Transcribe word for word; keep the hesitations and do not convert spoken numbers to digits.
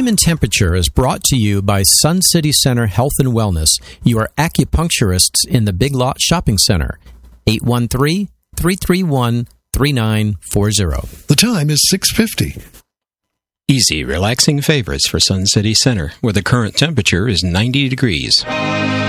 Time and Temperature is brought to you by Sun City Center Health and Wellness, your acupuncturists in the Big Lot Shopping Center. eight one three, three three one, three nine four zero. The time is six fifty. Easy, relaxing favorites for Sun City Center, where the current temperature is ninety degrees.